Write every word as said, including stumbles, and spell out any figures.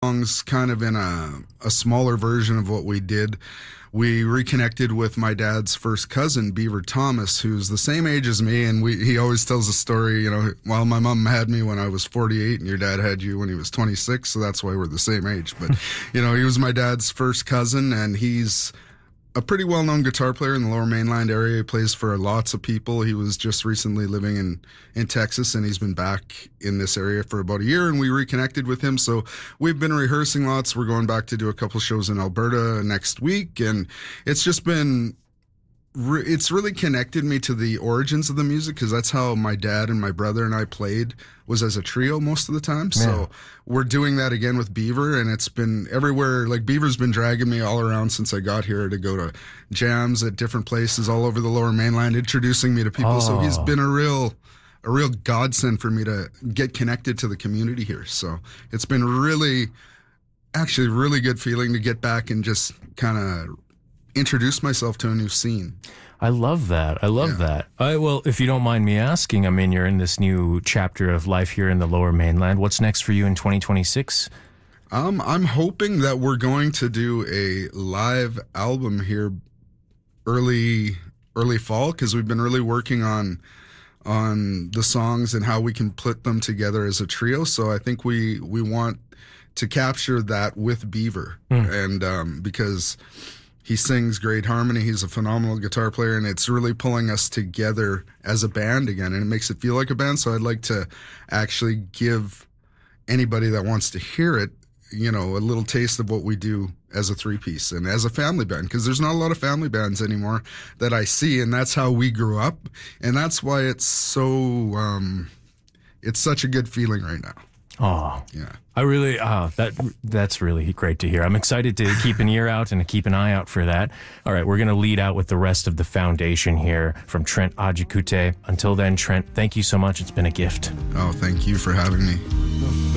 songs kind of in a, a smaller version of what we did. We reconnected with my dad's first cousin, Beaver Thomas, who's the same age as me, and we he always tells a story, you know, well, my mom had me when I was forty-eight, and your dad had you when he was twenty-six, so that's why we're the same age. But, you know, he was my dad's first cousin, and he's a pretty well-known guitar player in the Lower Mainland area. He plays for lots of people. He was just recently living in, in Texas, and he's been back in this area for about a year, and we reconnected with him. So we've been rehearsing lots. We're going back to do a couple shows in Alberta next week, and it's just been... Re- it's really connected me to the origins of the music, because that's how my dad and my brother and I played, was as a trio most of the time. Yeah. So we're doing that again with Beaver, and it's been everywhere. Like, Beaver's been dragging me all around since I got here to go to jams at different places all over the Lower Mainland, introducing me to people. Oh. So he's been a real a real godsend for me to get connected to the community here. So it's been really, actually really good feeling to get back and just kind of introduce myself to a new scene. I love that. I love Yeah. that. I, well, if you don't mind me asking, I mean, you're in this new chapter of life here in the Lower Mainland. What's next for you in twenty twenty-six? Um, I'm hoping that we're going to do a live album here early early fall, because we've been really working on on the songs and how we can put them together as a trio. So I think we we want to capture that with Beaver, Mm. and um, because he sings great harmony, he's a phenomenal guitar player, and it's really pulling us together as a band again, and it makes it feel like a band. So I'd like to actually give anybody that wants to hear it, you know, a little taste of what we do as a three-piece and as a family band, because there's not a lot of family bands anymore that I see, and that's how we grew up, and that's why it's so, um, it's such a good feeling right now. Oh, Yeah. I really, oh, that that's really great to hear. I'm excited to keep an ear out and to keep an eye out for that. All right, we're going to lead out with the rest of the foundation here from Trent Ajikute. Until then, Trent, thank you so much. It's been a gift. Oh, thank you for having me.